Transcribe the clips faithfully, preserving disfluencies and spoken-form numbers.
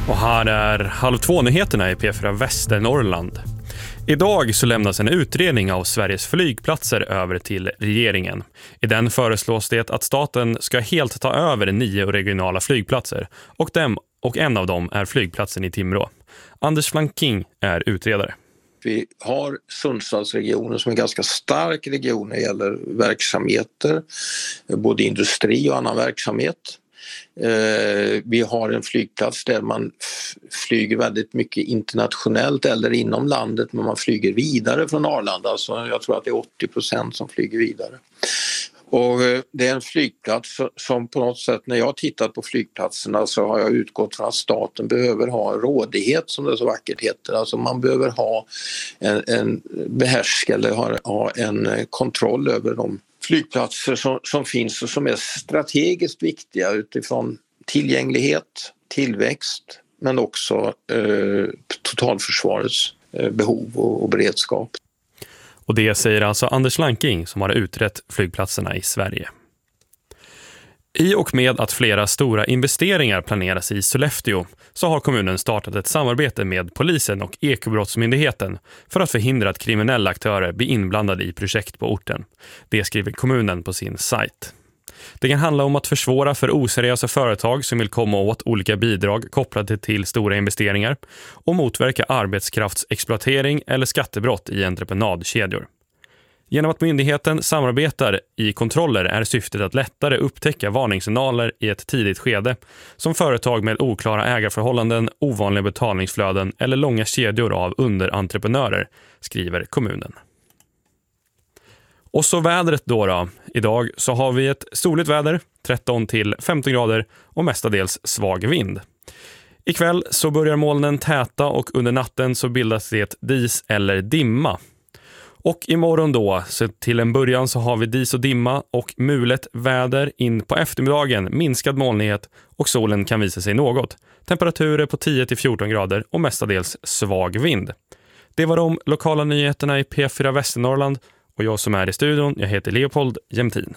Och här är Halv två-nyheterna i P fyra Västernorrland. Idag så lämnas en utredning av Sveriges flygplatser över till regeringen. I den föreslås det att staten ska helt ta över nio regionala flygplatser och, dem, och en av dem är flygplatsen i Timrå. Anders Flanking är utredare. Vi har Sundsvallsregionen som är en ganska stark region när det gäller verksamheter, både industri och annan verksamhet. Vi har en flygplats där man flyger väldigt mycket internationellt eller inom landet, men man flyger vidare från Arlanda. Så jag tror att det är åttio procent som flyger vidare. Och det är en flygplats som på något sätt, när jag har tittat på flygplatserna så har jag utgått från att staten behöver ha en rådighet, som det så vackert heter. Alltså man behöver ha en, en behärska eller ha, ha en kontroll över de flygplatser som, som finns och som är strategiskt viktiga utifrån tillgänglighet, tillväxt, men också eh, totalförsvarets eh, behov och, och beredskap. Och det säger alltså Anders Flanking som har utrett flygplatserna i Sverige. I och med att flera stora investeringar planeras i Sollefteå så har kommunen startat ett samarbete med polisen och ekobrottsmyndigheten för att förhindra att kriminella aktörer blir inblandade i projekt på orten. Det skriver kommunen på sin sajt. Det kan handla om att försvåra för oseriösa företag som vill komma åt olika bidrag kopplade till stora investeringar och motverka arbetskraftsexploatering eller skattebrott i entreprenadkedjor. Genom att myndigheten samarbetar i kontroller är syftet att lättare upptäcka varningssignaler i ett tidigt skede, som företag med oklara ägarförhållanden, ovanliga betalningsflöden eller långa kedjor av underentreprenörer, skriver kommunen. Och så vädret då då. Idag så har vi ett soligt väder, tretton till femton grader och mestadels svag vind. Ikväll så börjar molnen täta och under natten så bildas det dis eller dimma. Och imorgon då, så till en början så har vi dis och dimma och mulet väder. In på eftermiddagen minskad molnighet och solen kan visa sig något. Temperaturer på tio till fjorton grader och mestadels svag vind. Det var de lokala nyheterna i P fyra Västernorrland och jag som är i studion, jag heter Leopold Jämtin.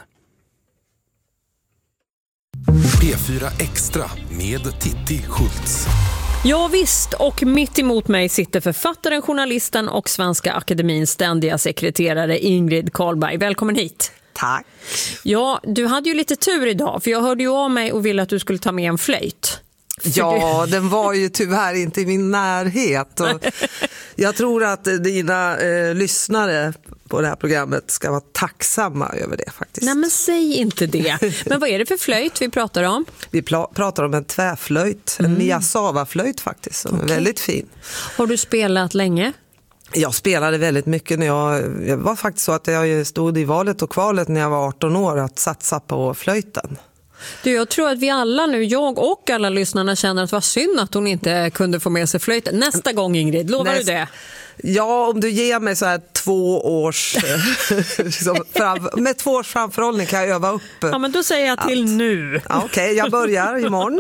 P fyra Extra med Titti Schultz. Ja visst, och mitt emot mig sitter författaren, journalisten och Svenska Akademins ständiga sekreterare Ingrid Karlberg. Välkommen hit. Tack. Ja, du hade ju lite tur idag, för jag hörde ju av mig och ville att du skulle ta med en flöjt. För ja, du... den var ju tyvärr inte i min närhet. Och jag tror att dina eh, lyssnare på det här programmet ska vara tacksamma över det faktiskt. Nej men säg inte det. Men vad är det för flöjt vi pratar om? Vi pl- pratar om en tvärflöjt, en mm. Miyazawa-flöjt faktiskt, som okay. är väldigt fin. Har du spelat länge? Jag spelade väldigt mycket när jag, det var faktiskt så att jag stod i valet och kvalet när jag var arton år att satsa på flöjten. Du, jag tror att vi alla nu, jag och alla lyssnarna känner att det var synd att hon inte kunde få med sig flöjten. Nästa gång Ingrid, lovar Näst... du det? Ja, om du ger mig så här två års liksom, fram, med två års framförhållning kan jag öva upp. Ja, men då säger jag till allt. Nu. Ja, okej, okay, jag börjar imorgon.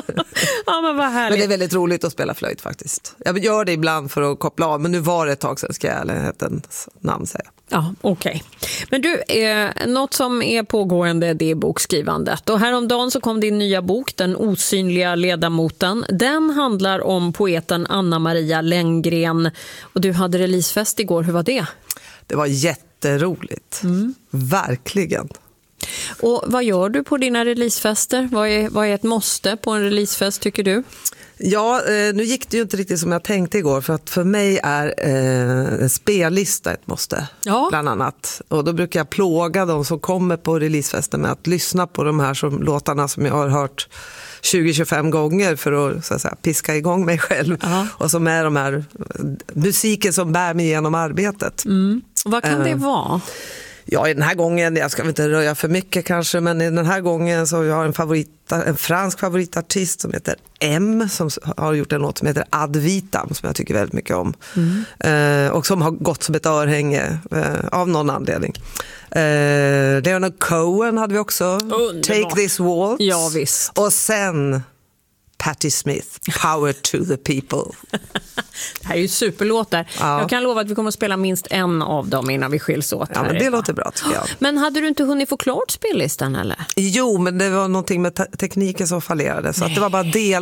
Ja, men vad härligt. Men det är väldigt roligt att spela flöjt faktiskt. Jag gör det ibland för att koppla av, men nu var det ett tag sedan ska jag ärlighetens namn säga. Ja, okej. Okay. Men du, eh, något som är pågående, det är bokskrivandet. Och häromdagen så kom din nya bok, Den osynliga ledamoten. Den handlar om poeten Anna-Maria Lenngren. Och du hade releasefest igår, hur var det? Det var jätteroligt, mm. verkligen. Och vad gör du på dina releasefester? Vad är, vad är ett måste på en releasefest tycker du? Ja, nu gick det ju inte riktigt som jag tänkte igår, för att för mig är eh, en spellista ett måste, ja. Bland annat. Och då brukar jag plåga de som kommer på releasefesten med att lyssna på de här som, låtarna som jag har hört tjugo till tjugofem gånger för att, så att säga, piska igång mig själv. Uh-huh. Och som är de här musiken som bär mig igenom arbetet. Mm. Vad kan uh, det vara? Ja, i den här gången, jag ska väl inte röja för mycket kanske, men i den här gången så har jag en, favorit, en fransk favoritartist som heter M, som har gjort en låt som heter Ad Vitam, som jag tycker väldigt mycket om. Mm. Eh, och som har gått som ett örhänge eh, av någon anledning. Eh, Leonard Cohen hade vi också. Underbart. Take This Waltz. Ja, visst. Och sen Patti Smith, Power to the People. Det här är ju superlåtar. Ja. Jag kan lova att vi kommer att spela minst en av dem innan vi skiljs åt. Ja, men det låter bra tycker jag. Men hade du inte hunnit få klart spellistan eller? Jo, men det var någonting med te- tekniken som fallerade. Så att det var bara del